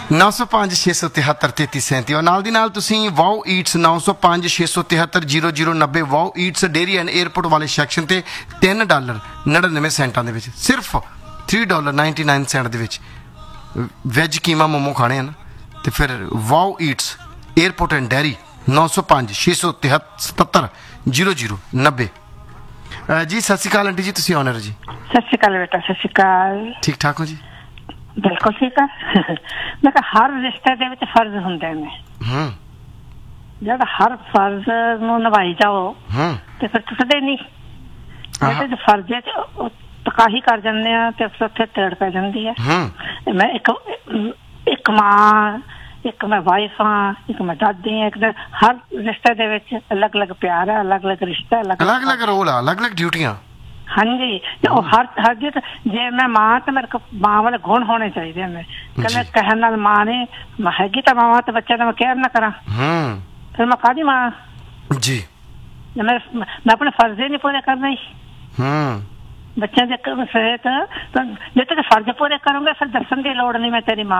905 673 3337 और नाल दी नाल तुसीं wow Yeats 905 673 0090 wow Yeats dairy and airport वाले सैक्शन ते $3.99 दे विच सिर्फ $3.99 दे विच वैज कीमा मोमो खाने हैं ना तो फिर wow Yeats airport and dairy 905 673 0090 जी सत श्री अकाल आंटी जी तुसीं ऑनर जी सत श्री अकाल बेटा सत श्री अकाल ठीक ठाक हो जी बिल्कुल ठीक है मैं कहा हर रिश्ते दे विच फर्ज हुंदे ने जद हर फर्ज नूं निभाई जाओ ते फिर टुटदे नहीं जेह्ड़े जो फर्ज है तकाही कर जांदे आ ते उत्थे तेड़ पै जांदी है मैं एक मां एक मैं वाइफ हाँ एक मैं दादी हाँ एक हर रिश्ते दे विच अलग अलग प्यार है अलग अलग रिश्ता अलग अलग रोल है अलग अलग ड्यूटियां हाँ जी हर जे मैं मां तो मेरे को मां वाले गुण होने चाहिए मैं कल कहने नाल मां ने हैगी तो मां तो बच्चे मैं केयर ना करा फिर मैं कादी मां जी मैं अपने फर्ज ही नहीं पूरे कर रही बच्चे सहित तो जे तक फर्ज पूरे करूंगा फिर दर्शन की लोड़ नहीं मैं तेरी मां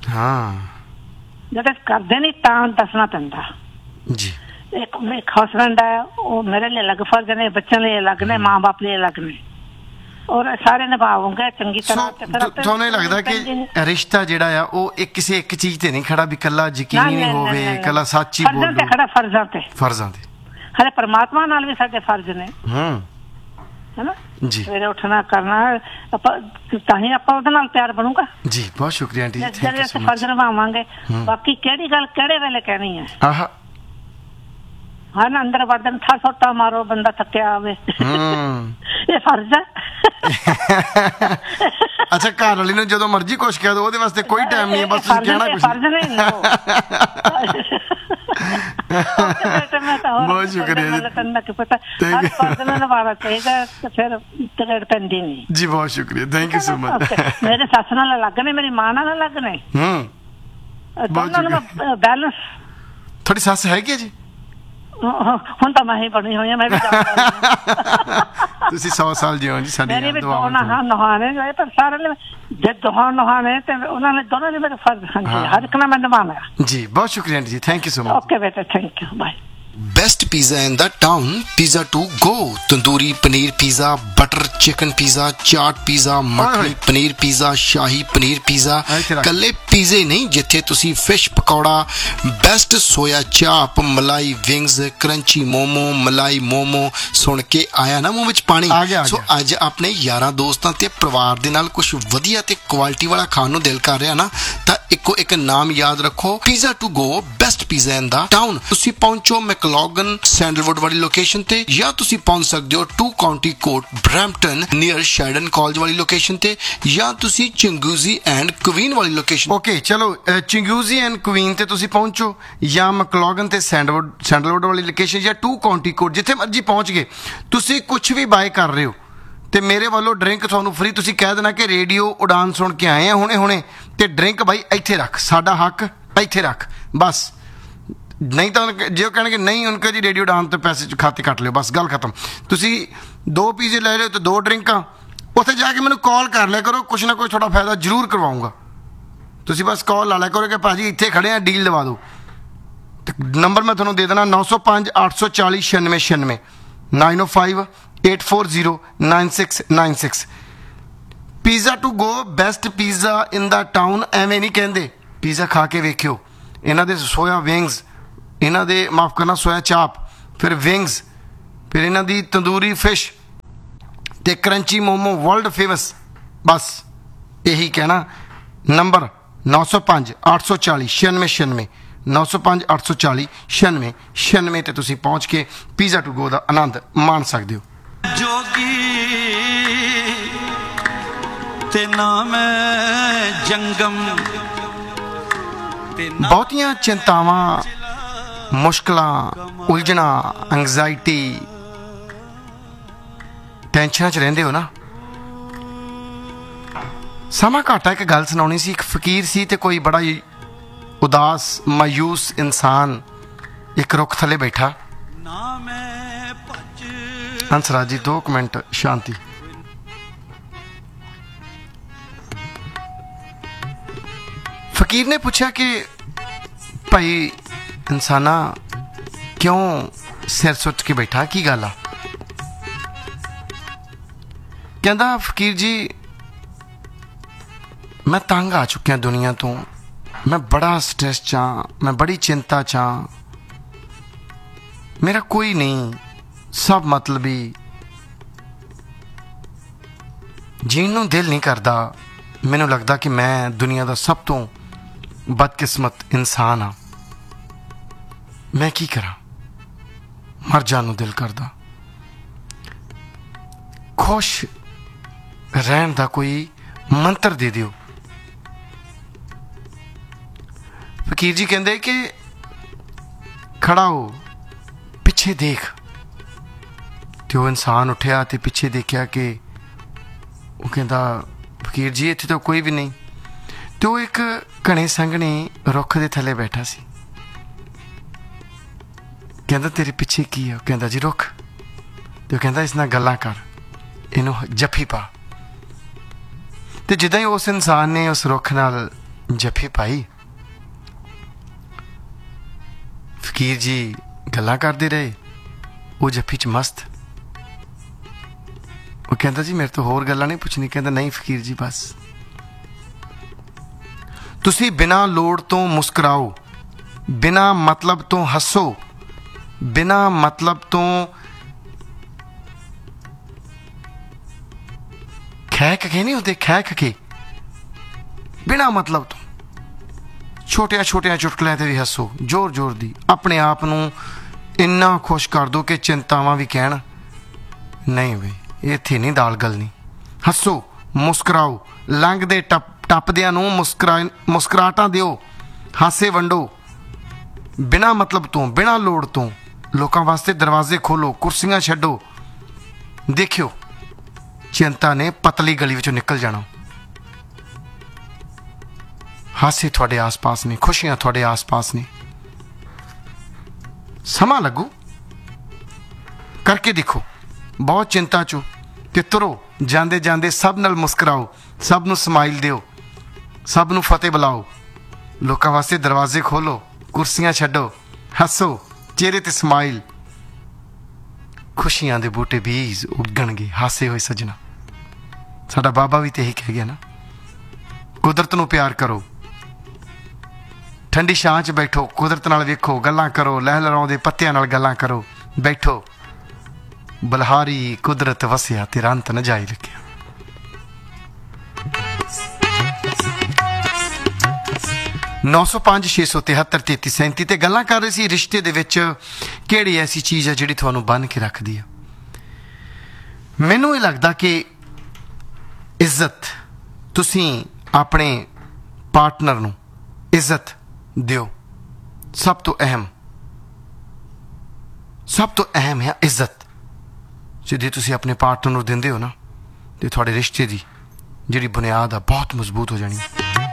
जब करते नहीं ता दसना पैंदा जी एक हस्बैंड है वो मेरे लिए अलग फर्ज ने बच्चों लिए अलग ने माँ बाप लिए अलग ने और सारे निभाओगे चंगी तरह ਤੁਹਾਨੂੰ ਲੱਗਦਾ ਕਿ ਰਿਸ਼ਤਾ ਜਿਹੜਾ ਆ ਉਹ ਇੱਕ ਕਿਸੇ ਇੱਕ ਚੀਜ਼ ਤੇ ਨਹੀਂ ਖੜਾ ਵੀ ਕੱਲਾ ਯਕੀਨੀ ਨਹੀਂ ਹੋਵੇ ਕੱਲਾ ਸੱਚ ਹੀ ਬੋਲੋ ਤੇ ਖੜਾ ਫਰਜ਼ਾਂ ਤੇ ਹਲੇ ਪਰਮਾਤਮਾ ਨਾਲ ਵੀ ਸਾਡੇ ਫਰਜ਼ ਨੇ ਹੈ ਨਾ ਜੀ ਸਵੇਰੇ ਉੱਠਣਾ ਕਰਨਾ ਆਪਾਂ ਤਾਂ ਹੀ ਆਪਾਂ ਉਹਦੇ ਨਾਲ ਪਿਆਰ ਬਣੂਗਾ ਜੀ ਬਹੁਤ ਸ਼ੁਕਰੀਆ ਆਂਟੀ ਜੀ ਜਿਹੜੇ ਅਸੀਂ ਫਰਜ਼ ਨਿਭਾਵਾਂਗੇ ਬਾਕੀ ਕਿਹੜੀ ਗੱਲ ਕਿਹੜੇ ਵੇਲੇ ਕਹਿਣੀ ਹੈ ਆਹਾ हाँ ना अंदर बर्दन था सोटा मारो बंदा थकिया आवे ये फर्ज है अच्छा घर वाली ने जदों मर्जी कुछ कह दो ओदे वास्ते कोई टाइम नहीं है बस कहना कुछ फर्ज नहीं बहुत शुक्रिया जी पता हर फर्ज में निभाना चाहिए तो फिर तगड़ पैंदी नहीं जी बहुत शुक्रिया थैंक यू सो मच मेरे सस नाल अलग ने मेरी मां नाल अलग ने दोनों बैलेंस थोड़ी सस है क्या जी ਹੁਣ ਤਾਂ ਮੈਂ ਹੀ ਬਣੀ ਹੋਈ ਆ ਮੈਂ ਵੀ ਤੁਸੀਂ 100 ਸਾਲ ਜਿਓ ਜੀ ਸਾਡੀ ਮੇਰੇ ਵੀ ਦੋਹਾਂ ਨਹਾਣੇ ਗਏ ਪਰ ਸਾਰੇ ਨੇ ਜੇ ਦੋਹਾਂ ਨਹਾਣੇ ਤੇ ਉਹਨਾਂ ਨੇ ਦੋਨਾਂ ਨੇ ਮੇਰੇ ਫਰਜ਼ ਹਰ ਇੱਕ ਨਾਲ ਮੈਂ ਨਿਭਾਉਣਾ ਜੀ ਬਹੁਤ ਸ਼ੁਕਰੀਆ ਜੀ thank you so much okay ਬੇਟਾ thank you bye Best pizza in the town, pizza to go. Tandoori paneer pizza, butter chicken pizza, chaat pizza, makhani paneer pizza, shahi paneer pizza. ਕੱਲੇ ਪੀਜ਼ੇ ਨਹੀਂ ਜਿੱਥੇ ਤੁਸੀਂ ਫਿਸ਼ ਪਕੌੜਾ, ਬੈਸਟ ਸੋਇਆ ਚਾਪ, ਮਲਾਈ ਵਿੰਗਸ, ਕਰੰਚੀ ਮੋਮੋ, ਮਲਾਈ ਮੋਮੋ ਸੁਣ ਕੇ ਆਇਆ ਨਾ ਮੂੰਹ ਵਿੱਚ ਪਾਣੀ ਸੋ ਅੱਜ ਆਪਣੇ ਯਾਰਾਂ ਦੋਸਤਾਂ ਤੇ ਪਰਿਵਾਰ ਦੇ ਨਾਲ ਕੁਝ ਵਧੀਆ ਤੇ ਕੁਆਲਿਟੀ ਵਾਲਾ ਖਾਣ ਨੂੰ ਦਿਲ ਕਰ ਰਿਹਾ ਨਾ ਤਾਂ ਇੱਕੋ ਇੱਕ ਨਾਮ ਯਾਦ ਰੱਖੋ pizza to go best pizza in the town ਤੁਸੀਂ ਪਹੁੰਚੋ ਮੈਕਲੌਗਨ ਸੈਂਡਲਵੁੱਡ ਵਾਲੀ ਲੋਕੇਸ਼ਨ ਤੇ ਜਾਂ ਤੁਸੀਂ ਪਹੁੰਚ ਸਕਦੇ ਹੋ 2 County court Brampton near ਸ਼ੈਡਨ college ਵਾਲੀ ਲੋਕੇਸ਼ਨ ਤੇ ਜਾਂ ਤੁਸੀਂ ਚਿੰਗੂਜ਼ੀ ਐਂਡ ਕੁਈਨ ਵਾਲੀ ਲੋਕੇਸ਼ਨ ਓਕੇ ਚਲੋ ਚਿੰਗੂਜ਼ੀ ਐਂਡ ਕੁਈਨ ਤੇ ਤੁਸੀਂ ਪਹੁੰਚੋ ਜਾਂ ਮੈਕਲੌਗਨ ਤੇ ਸੈਂਡਲਵੁੱਡ ਵਾਲੀ ਲੋਕੇਸ਼ਨ ਜਾਂ 2 ਕਾਉਂਟੀ ਕੋਰਟ ਜਿੱਥੇ ਮਰਜੀ ਪਹੁੰਚ ਗਏ ਤੁਸੀਂ ਕੁਝ ਵੀ ਬਾਏ ਕਰ ਰਹੇ ਹੋ ਤੇ ਮੇਰੇ ਵੱਲੋਂ ਡਰਿੰਕ ਤੁਹਾਨੂੰ ਫ੍ਰੀ ਤੁਸੀਂ ਕਹਿ ਦੇਣਾ ਕਿ ਰੇਡੀਓ ਉਡਾਨ ਸੁਣ ਕੇ ਆਏ ਆ ਹੁਣੇ ਤੇ ਡਰਿੰਕ ਬਾਈ ਇੱਥੇ ਰੱਖ ਸਾਡਾ ਹੱਕ ਇੱਥੇ ਰੱਖ ਬਸ नहीं तो जो कहेंगे नहीं उनके जी रेडियो डाउन तो पैसे खाते कट लो बस गल खत्म तुसी 2 पीजे ले रहे हो तो 2 ड्रिंकां उत्थे जाके मैंने कॉल कर लिया करो कुछ ना कुछ थोड़ा फायदा जरूर करवाऊंगा तुसी बस कॉल ला लिया करो कि भाजी इत्थे खड़े हैं डील दवा दो नंबर मैं थोड़ा दे देना 905 840 9696 905 840 9696 pizza to go best pizza in the town एवें नहीं कहते पिज़्ज़ा खा के वेखियो इन्हां दे सोया विंग्स इन्हां दे माफ़ करना सोया चाप फिर विंग्स फिर इन्हां दी तंदूरी फिश ते क्रंची मोमो वर्ल्ड फेमस बस यही कहना नंबर 905 840 9696 905 840 9696 ते तुसीं पहुँच के पिज़्ज़ा टू गो दा आनंद माण सकदे हो जोगी ते नाम जंगम ਬਹੁਤੀਆਂ ਚਿੰਤਾਵਾਂ ਮੁਸ਼ਕਲਾਂ ਉਲਝਣਾ ਐਂਗਜ਼ਾਇਟੀ ਟੈਨਸ਼ਨਾਂ 'ਚ ਰਹਿੰਦੇ ਹੋ ਨਾ ਸਮਾਂ ਘਾਟਾ ਇੱਕ ਗੱਲ ਸੁਣਾਉਣੀ ਸੀ ਇੱਕ ਫਕੀਰ ਸੀ ਤੇ ਕੋਈ ਬੜਾ ਹੀ ਉਦਾਸ ਮਾਯੂਸ ਇਨਸਾਨ ਇੱਕ ਰੁੱਖ ਥੱਲੇ ਬੈਠਾ ਹੰਸਰਾਜ ਜੀ 2 ਮਿੰਟ ਸ਼ਾਂਤੀ फकीर ने पूछा कि भाई इंसाना क्यों सिर सुट के बैठा, की गल आ? कहता फकीर जी मैं तंग आ चुकिया दुनिया तो, मैं बड़ा स्ट्रेस चा, मैं बड़ी चिंता चा, मेरा कोई नहीं, सब मतलबी, जीण नूं दिल नहीं करता, मैनूं लगता कि मैं दुनिया का सब तो बदकिस्मत इंसान हाँ, मैं की करा, मर जान नूं दिल करता, खुश रहन दा कोई मंत्र दे दियो। फकीर जी कहते कि खड़ा हो, पिछे देख। तो वो इंसान उठया तो पिछे देखा कि वो कहता फकीर जी इत्थे तो कोई भी नहीं। तो एक घने संघने रुख के थले बैठा सी। कहता तेरे पिछे की है? कहता जी रुख। तो कहता इस नाल गल्लां कर, इनू जफी पा। तो जिदा ही उस इंसान ने उस रुख नाल जफी पाई, फकीर जी गल्लां करते रहे, वो जफी च मस्त। वो कहता जी मेरे तो होर गल्लां नहीं पुछनी। कहता नहीं फकीर जी बस तुसी बिना लोड़ तो मुस्कुराओ, बिना मतलब तो हसो, बिना मतलब तो खैक के नहीं होते, खैक के बिना मतलब तो छोटिया छोटिया चुटकुलियां ते भी हसो, जोर जोर दी अपने आप नूं इन्ना खुश कर दो कि चिंतावां भी कहण नहीं बई इत्थे नहीं दाल गलनी। हसो मुस्कुराओ, लंघदे टपदियां नूं मुस्कुराहटां दिओ, हासे वंडो, बिना मतलब तो बिना लोड़ तो लोकां वास्ते दरवाजे खोलो, कुर्सियां छड्डो। देखियो चिंता ने पतली गली विचों निकल जाना। हासे थोड़े आस पास ने, खुशियां थोड़े आस पास ने। समा लगू करके देखो, बहुत चिंता चो ते तुरो, जांदे जांदे सब नाल मुस्कुराओ, सब नूं स्माइल दिओ, सब नूं फतेह बुलाओ, लोकां वास्ते दरवाजे खोलो, कुर्सियां छड्डो, हसो, चेहरे ते स्माइल। खुशियां दे बूटे बीज उगणगे हासे होए सजना। साडा बाबा भी तो यही कह गया ना, कुदरत नूं प्यार करो, ठंडी छां च बैठो, कुदरत नाल वेखो, गल्लां करो, लहलराउंदे पत्तियां नाल गल्लां करो, बैठो, बलहारी कुदरत वसिया तेरा अंत न जाई लिखिया। नौ सौ 5 673 33 37 ते गल्लां कर रहे सी रिश्ते दे विच किहड़ी ऐसी चीज़ है जिहड़ी तुहानूं बन के रखदी है। मैनूं ये लगदा कि इज्जत, तुसीं अपने पार्टनर नूं इज्जत दिओ। सब तो अहम है इज्जत। जे तुसीं अपने पार्टनर नूं दिंदे हो ना तो तुहाडे रिश्ते दी जिहड़ी बुनियाद आ बहुत मजबूत हो जानी।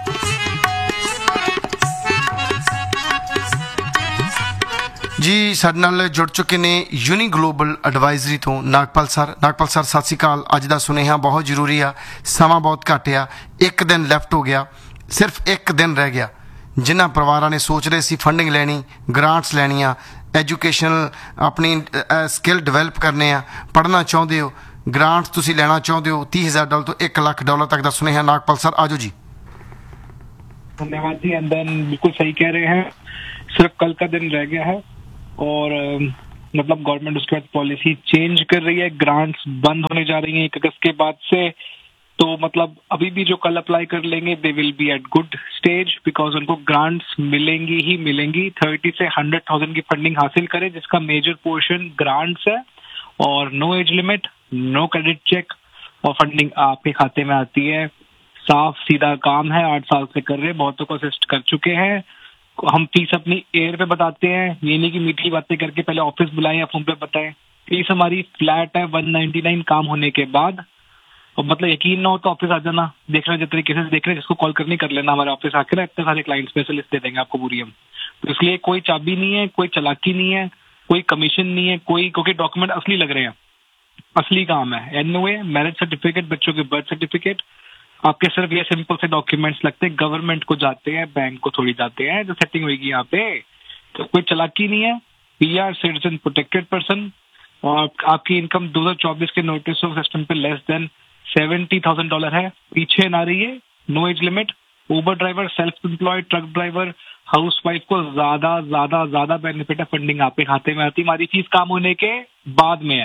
जी साडे नाल जुड़ चुके ने यूनी ग्लोबल एडवाइजरी तो नागपाल सर। नागपाल सर सत श्री अकाल। अज का सुनेहा बहुत जरूरी आ, समा बहुत घट आ, एक दिन लैफ्ट हो गया, सिर्फ एक दिन रह गया। जिन्हां परिवारां ने सोच रहे सी फंडिंग लैनी, ग्रांट्स लैनियां, एजुकेशनल अपनी स्किल डिवेलप करने आ, पढ़ना चाहते हो, ग्रांट्स तुसीं लैना चाहते हो, $30,000 तो $1 लाख तक का सुनेहा। नागपाल सर आजो जी। धन्यवाद जी। एंड देन बिल्कुल सही कह रहे हैं, सिर्फ कल का दिन रह गया है और मतलब गवर्नमेंट उसके बाद पॉलिसी चेंज कर रही है, ग्रांट्स बंद होने जा रही हैं 1 अगस्त के बाद से। तो मतलब अभी भी जो कल अप्लाई कर लेंगे they will be eight good stage, because उनको ग्रांट्स मिलेंगी ही मिलेंगी। 30 से 100,000 की फंडिंग हासिल करें, जिसका मेजर पोर्शन ग्रांट्स है, और no age limit, no credit check, और फंडिंग आपके खाते में आती है। साफ सीधा काम है, 8 साल से कर रहे, बहुतों को असिस्ट कर चुके हैं। हम फीस अपनी एयर पे बताते हैं, ये नहीं कि मीठी बातें करके पहले ऑफिस बुलाएं या फोन पे बताएं। फीस हमारी फ्लैट है 199 काम होने के बाद। और मतलब यकीन ना हो तो ऑफिस आ जाना, देखना जितने केसेस देख रहे हैं, जिसको कॉल करनी कर लेना, हमारे ऑफिस आकर इतने सारे क्लाइंट स्पेशलिस्ट दे देंगे आपको पूरी हम। तो इसलिए कोई चाबी नहीं है, कोई चालाकी नहीं है, कोई कमीशन नहीं है, कोई, क्योंकि डॉक्यूमेंट असली लग रहे हैं, असली काम है। एनओए, मैरिज सर्टिफिकेट, बच्चों के बर्थ सर्टिफिकेट, आपके सिर्फ ये सिंपल से डॉक्यूमेंट्स लगते हैं, गवर्नमेंट को जाते हैं, बैंक को थोड़ी जाते हैं, जो सेटिंग होगी यहाँ पे। तो कोई चालाकी नहीं है, PR सिटीजन प्रोटेक्टेड पर्सन, और आपकी इनकम 2024 के नोटिस ऑफ सिस्टम पे लेस देन $70,000 है, पीछे ना रही है, नो एज लिमिट। उबर driver, self employed, truck driver, house wife को ज्यादा ज्यादा ज्यादा बेनिफिट है, फंडिंग आपके खाते में आती, हमारी फीस काम होने के बाद में है।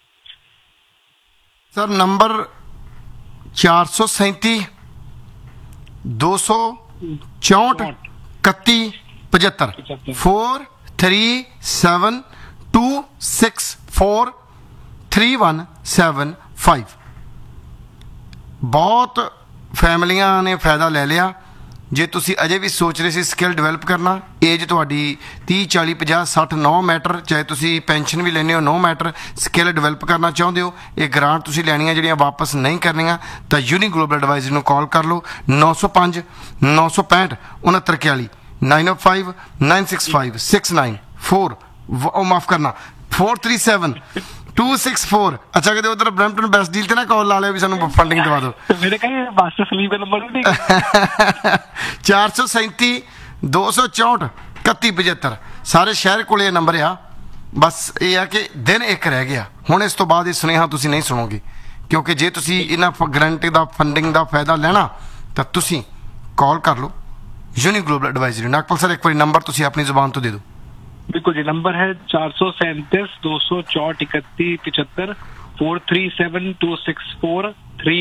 Sir number 437 264 31 75 437264 3175। बहुत फैमिलियां ने फायदा ले लिया। जे तुसी अजे भी सोच रहे सी स्किल डिवेलप करना, एज तुहाडी 30 40 50 60 9 मैटर, चाहे तुसी पेंशन भी लेने हो नो मैटर, स्किल डिवेलप करना चाहते हो, ये ग्रांट तुसी लैनियां ਜਿਹੜੀਆਂ वापस नहीं करनियां तो यूनी ग्लोबल एडवाइजरी ਨੂੰ कॉल कर लो 905 965 6941 905 965 694 माफ करना 437 264। अच्छा कहते उधर ब्रैम्पटन बेस्ट डील ते ना कॉल ला लिया भी सानू फंडिंग दवा दो। मेरे कहीं मास्टर सलीम का नंबर नहीं 437 264 31 75 सारे शहर को ये नंबर आ। बस ये है कि दिन एक रह गया हुण, इस तो बाद ये सुनेहा तुसी नहीं सुनोगे, क्योंकि जे तुसी इन्हां गारंटी दा फंडिंग दा फायदा लेना तो तुसी कॉल कर लो uni global advisory. Nagpal sir एक बार नंबर तुसी अपनी जुबान तो दे दो। बिल्कुल जी, नंबर है 437 264 31 75 437 264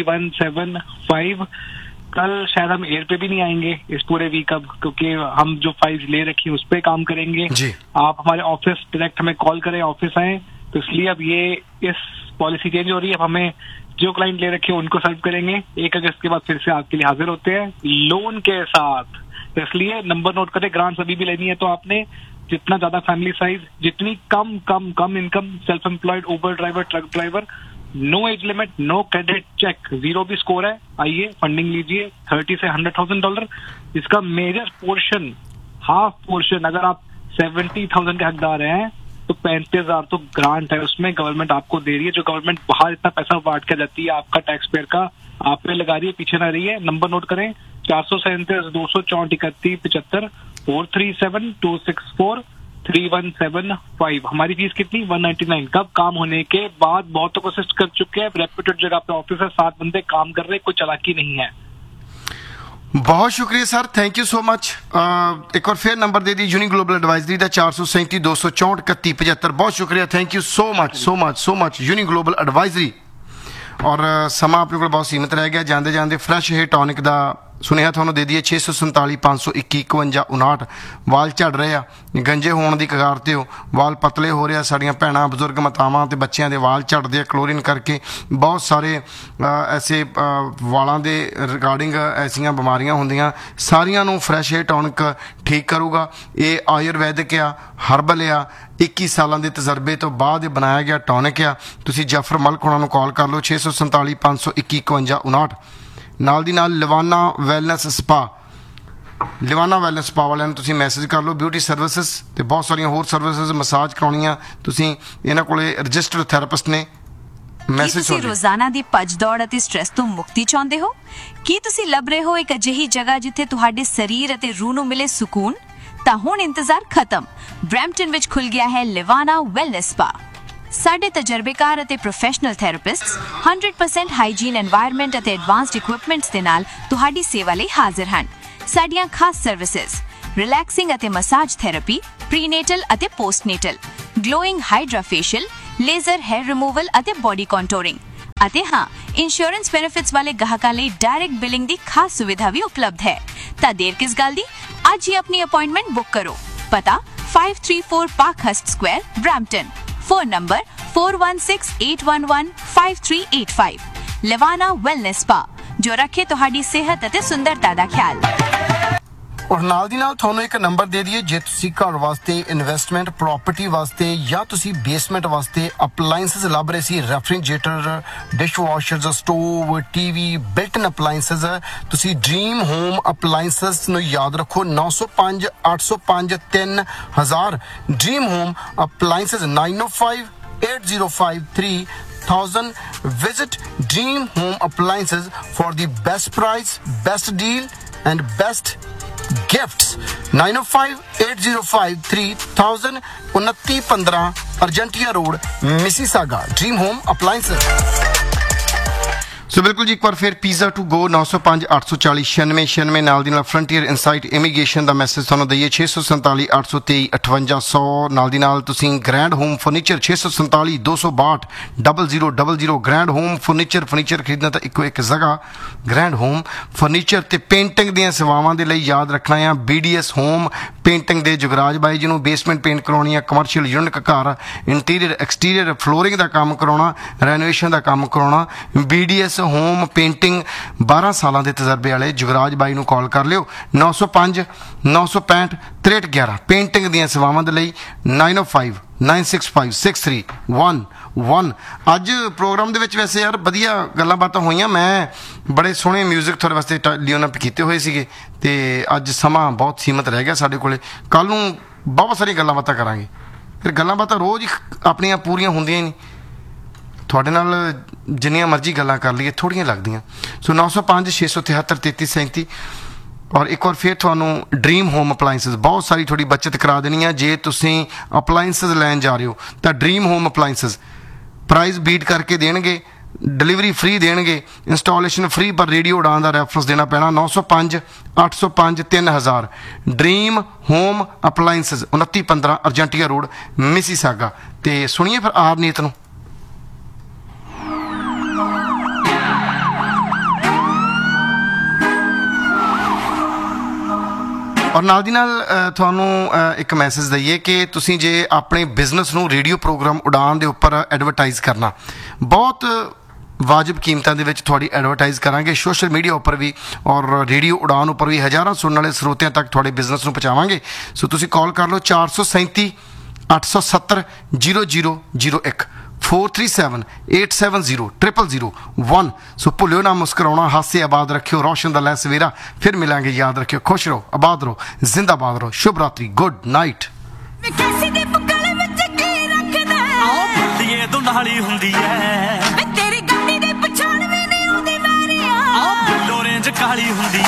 3175। कल शायद हम एयर पे भी नहीं आएंगे इस पूरे वीक अब, क्योंकि हम जो फाइल्स ले रखी है उस पर काम करेंगे जी। आप हमारे ऑफिस डायरेक्ट हमें कॉल करें, ऑफिस आए, तो इसलिए अब ये इस पॉलिसी चेंज हो रही है। अब हमें जो क्लाइंट ले रखे हैं उनको सर्व करेंगे, 1 अगस्त के बाद फिर से आपके लिए हाजिर होते हैं लोन के साथ। तो इसलिए नंबर नोट करें, ग्रांट्स अभी भी लेनी है तो आपने जितना ज्यादा फैमिली साइज, जितनी कम इनकम, सेल्फ एम्प्लॉयड, उबर driver, truck driver, no age limit, no credit check, 0 भी स्कोर है, आइए फंडिंग लीजिए $30,000 से $100,000। इसका मेजर पोर्शन, हाफ पोर्शन, अगर आप 70,000 के हकदार हैं तो 35,000 तो ग्रांट है, उसमें गवर्नमेंट आपको दे रही है। जो गवर्नमेंट बाहर इतना पैसा बांट के जाती है, आपका टैक्स पेयर का आप पे लगा रही है, पीछे ना रही है। नंबर नोट करें 437 264 31 75 437 264 3175। हमारी फीस कितनी 199। कब काम होने के बाद, बहुत तो कोशिश कर चुके हैं, रेप्यूटेड जगह पे ऑफिस है, 7 बंदे काम कर रहे, कोई चालाकी नहीं है। बहुत शुक्रिया sir, thank you so much. एक और फिर नंबर दे दी यूनी ग्लोबल एडवाइजरी का 437 264 31 75। बहुत शुक्रिया, thank you so much uni global advisory. और समा अपने को बहुत सीमित रह गया, जाते जाते फ्रैश हेयर टॉनिक का सुनेहा थानू दे दिए 647 521 51 59। वाल झड़ रहे आ, गंजे होने की कगार ते हो, वाल पतले हो रहे, साड़ियाँ भैणां बजुर्ग मातावां ते बच्चों के वाल झड़ते क्लोरीन करके। बहुत सारे ऐसे वालों के रिगार्डिंग ऐसिया बीमारियां होंदियां, सारियां नू फ्रैश हेयर टॉनिक ठीक करूगा। ये आयुर्वैदिक आ, हर्बल आ, 21 साल के तजर्बे तो बाद बनाया गया टॉनिक आ। तुसी जाफर मलिक होना नू कॉल कर लो 647 521 51 59। नाल दी नाल लिवाना वैलनेस स्पा, लिवाना वैलनेस स्पा वालियां तुसीं मैसेज कर लो। ब्यूटी सर्विसेज ते बहुत सारियां होर सर्विसेज, मसाज कराउणियां, तुसीं इन्हां कोले रजिस्टर्ड थैरेपिस्ट ने। मैसेज ਤੁਸੀਂ ਰੋਜ਼ਾਨਾ ਦੀ ਭੱਜ ਦੌੜ ਅਤੇ ਸਟ੍ਰੈਸ ਤੋਂ ਮੁਕਤੀ ਚਾਹੁੰਦੇ ਹੋ? ਕੀ ਤੁਸੀਂ ਲੱਭ ਰਹੇ ਹੋ ਇੱਕ ਅਜਿਹੀ ਜਗ੍ਹਾ ਜਿੱਥੇ ਤੁਹਾਡੇ ਸਰੀਰ ਅਤੇ ਰੂਹ ਨੂੰ ਮਿਲੇ ਸਕੂਨ? ਤਾਂ ਹੁਣ ਇੰਤਜ਼ਾਰ ਖਤਮ, ਬ੍ਰੈਂਪਟਨ ਵਿੱਚ ਖੁੱਲ ਗਿਆ ਹੈ ਲਿਵਾਨਾ ਵੈਲਨੈਸ ਸਪਾ। ਸਾਡੇ ਤਜਰਬੇਕਾਰ ਅਤੇ ਪ੍ਰੋਫੈਸ਼ਨਲ ਥੈਰੇਪਿਸਟਸ 100% ਹਾਈਜੀਨ এনवायरमेंट ਅਤੇ ਐਡਵਾਂਸਡ ਇਕਵਿਪਮੈਂਟਸ ਦੇ ਨਾਲ ਤੁਹਾਡੀ ਸੇਵਾ ਲਈ ਹਾਜ਼ਰ ਹਨ। ਸਾਡੀਆਂ ਖਾਸ ਸਰਵਿਸਿਜ਼ ਰਿਲੈਕਸਿੰਗ ਅਤੇ ਮਸਾਜ ਥੈਰੇਪੀ, ਪ੍ਰੀਨੇਟਲ ਅਤੇ ਪੋਸਟਨੇਟਲ, glowing hydra facial, laser hair removal ਅਤੇ ਬੋਡੀ ਕੰਟੂਰਿੰਗ। ਅਤੇ ਹਾਂ, ਇੰਸ਼ੋਰੈਂਸ ਬੈਨੀਫਿਟਸ ਵਾਲੇ ਗਾਹਕਾਂ ਲਈ ਡਾਇਰੈਕਟ ਬਿਲਿੰਗ ਦੀ ਖਾਸ ਸੁਵਿਧਾ ਵੀ ਉਪਲਬਧ ਹੈ। ਤਾਂ ਦੇਰ ਕਿਸ ਗੱਲ ਦੀ, ਅੱਜ ਹੀ ਆਪਣੀ ਅਪਾਇੰਟਮੈਂਟ ਬੁੱਕ ਕਰੋ। ਪਤਾ 534 ਪਾਰਕਹਰਸਟ Square, Brampton. Phone number 4168115385। लिवाना wellness spa, जो रखे तुहाडी सेहत अते सुंदरता दा ख्याल। और नाल दी नाल थानू एक नंबर दे दिए, जे तुसी घर वास्ते इन्वेस्टमेंट, प्रॉपर्टी वास्ते या तुसी बेसमेंट वास्ते अपलायंसेस लभ रहे सी, refrigerator, dish washers, stove, TV, built in अपलायंसेस, तुसी ड्रीम होम अपलायंसेस नू याद रखो 905 805 3000। Dream home अपलायंसेस 905 8053 3000. Visit Dream Home Appliances for the best price, best deal and best gifts. 905-805-3000, 2915 Argentia Road, Mississauga. Dream Home Appliances. ਸੋ ਬਿਲਕੁਲ ਜੀ ਇੱਕ ਵਾਰ ਫਿਰ ਪੀਜ਼ਾ ਟੂ ਗੋ 905-840-9696 ਨਾਲ ਦੀ ਨਾਲ ਫਰੰਟੀਅਰ ਇਨਸਾਈਟ ਇਮੀਗ੍ਰੇਸ਼ਨ ਦਾ ਮੈਸੇਜ ਤੁਹਾਨੂੰ ਦਈਏ 647-823-5800 ਨਾਲ ਦੀ ਨਾਲ ਤੁਸੀਂ grand home furniture 647-262-0000 grand home furniture ਖਰੀਦਣਾ ਤਾਂ ਇੱਕੋ ਇੱਕ ਜਗ੍ਹਾ ਗ੍ਰੈਂਡ ਹੋਮ ਫਰਨੀਚਰ ਤੇ ਪੇਂਟਿੰਗ ਦੀਆਂ ਸੇਵਾਵਾਂ ਦੇ ਲਈ ਯਾਦ ਰੱਖਣਾ ਆ BDS ਹੋਮ ਪੇਂਟਿੰਗ ਦੇ ਜੁਗਰਾਜ ਬਾਈ ਜਿਹਨੂੰ ਬੇਸਮੈਂਟ ਪੇਂਟ ਕਰਾਉਣੀ ਆ ਕਮਰਸ਼ੀਅਲ ਯੂਨਿਟ ਘਰ ਇੰਟੀਰੀਅਰ ਐਕਸਟੀਰੀਅਰ ਫਲੋਰਿੰਗ ਦਾ ਕੰਮ ਕਰਾਉਣਾ ਰੈਨੋਵੇਸ਼ਨ ਦਾ ਕੰਮ ਕਰਾਉਣਾ BDS ਹੋਮ ਪੇਂਟਿੰਗ 12 ਸਾਲਾਂ ਦੇ ਤਜਰਬੇ ਵਾਲੇ ਜੁਗਰਾਜ ਬਾਈ ਨੂੰ ਕਾਲ ਕਰ ਲਿਓ 905-965-6311 ਪੇਂਟਿੰਗ ਦੀਆਂ ਸੇਵਾਵਾਂ ਦੇ ਲਈ 905-965-6311 ਅੱਜ ਪ੍ਰੋਗਰਾਮ ਦੇ ਵਿੱਚ ਵੈਸੇ ਯਾਰ ਵਧੀਆ ਗੱਲਾਂ ਬਾਤਾਂ ਹੋਈਆਂ ਮੈਂ ਬੜੇ ਸੋਹਣੇ ਮਿਊਜ਼ਿਕ ਤੁਹਾਡੇ ਵਾਸਤੇ ਲਿਓਨਪ ਕੀਤੇ ਹੋਏ ਸੀਗੇ ਤੇ ਅੱਜ ਸਮਾਂ ਬਹੁਤ ਸੀਮਤ ਰਹਿ ਗਿਆ ਸਾਡੇ ਕੋਲੇ ਕੱਲ ਨੂੰ ਬਹੁਤ ਸਾਰੀਆਂ ਗੱਲਾਂ ਬਾਤਾਂ ਕਰਾਂਗੇ ਫਿਰ ਗੱਲਾਂ ਬਾਤਾਂ ਰੋਜ਼ ਹੀ ਆਪਣੀਆਂ ਪੂਰੀਆਂ ਹੁੰਦੀਆਂ ਹੀ ਨਹੀਂ ਤੁਹਾਡੇ ਨਾਲ ਜਿੰਨੀਆਂ ਮਰਜ਼ੀ ਗੱਲਾਂ ਕਰ ਲਈਏ ਥੋੜ੍ਹੀਆਂ ਲੱਗਦੀਆਂ ਸੋ 905-673-3337 ਔਰ ਇੱਕ ਵਾਰ ਫਿਰ ਤੁਹਾਨੂੰ ਡਰੀਮ ਹੋਮ ਅਪਲਾਇੰਸਿਸ ਬਹੁਤ ਸਾਰੀ ਤੁਹਾਡੀ ਬੱਚਤ ਕਰਾ ਦੇਣੀ ਹੈ ਜੇ ਤੁਸੀਂ ਅਪਲਾਇੰਸਿਸ ਲੈਣ ਜਾ ਰਹੇ ਹੋ ਤਾਂ dream home appliances price beat ਕਰਕੇ ਦੇਣਗੇ ਡਿਲੀਵਰੀ ਫ੍ਰੀ ਦੇਣਗੇ ਇੰਸਟਾਲੇਸ਼ਨ ਫ੍ਰੀ ਪਰ ਰੇਡੀਓ ਉਡਾਨ ਦਾ ਰੈਫਰੈਂਸ ਦੇਣਾ ਪੈਣਾ 905-805-3000 dream home appliances 2915 ਅਰਜੈਂਟੀਆ road Mississauga ਤੇ ਸੁਣੀਏ ਫਿਰ ਆਰਨੀਤ ਨੂੰ ਔਰ ਨਾਲ ਦੀ ਨਾਲ ਤੁਹਾਨੂੰ ਇੱਕ ਮੈਸੇਜ ਦਈਏ ਕਿ ਤੁਸੀਂ ਜੇ ਆਪਣੇ ਬਿਜ਼ਨਸ ਨੂੰ ਰੇਡੀਓ ਪ੍ਰੋਗਰਾਮ ਉਡਾਨ ਦੇ ਉੱਪਰ ਐਡਵਰਟਾਈਜ਼ ਕਰਨਾ ਬਹੁਤ ਵਾਜਬ ਕੀਮਤਾਂ ਦੇ ਵਿੱਚ ਤੁਹਾਡੀ ਐਡਵਰਟਾਈਜ਼ ਕਰਾਂਗੇ ਸੋਸ਼ਲ ਮੀਡੀਆ ਉੱਪਰ ਵੀ ਔਰ ਰੇਡੀਓ ਉਡਾਨ ਉੱਪਰ ਵੀ ਹਜ਼ਾਰਾਂ ਸੁਣਨ ਵਾਲੇ ਸਰੋਤਿਆਂ ਤੱਕ ਤੁਹਾਡੇ ਬਿਜ਼ਨਸ ਨੂੰ ਪਹੁੰਚਾਵਾਂਗੇ ਸੋ ਤੁਸੀਂ ਕਾਲ ਕਰ ਲਓ 437-870-0001 437-870-0001 ਸੋ ਭੁੱਲਿਓ ਨਾ ਮੁਸਕਰਾਉਣਾ ਹਾਸੇ ਆਬਾਦ ਰੱਖਿਓ ਰੌਸ਼ਨ ਦਾ ਲੈ ਸਵੇਰਾ ਫਿਰ ਮਿਲਾਂਗੇ ਯਾਦ ਰੱਖਿਓ ਖੁਸ਼ ਰਹੋ ਆਬਾਦ ਰਹੋ ਜ਼ਿੰਦਾਬਾਦ ਰਹੋ ਸ਼ੁਭ ਰਾਤਰੀ ਗੁੱਡ ਨਾਈਟ ਦੁਨਾਲੀ ਹੁੰਦੀ ਐ ਤੇਰੀ ਗੱਡੀ ਦੀ ਪਛਾਣ ਵੀ ਨਹੀਂ ਆਉਂਦੀ ਮੈਰੀਆ ਲੋਰੇਂਜ ਕਾਲੀ ਹੁੰਦੀ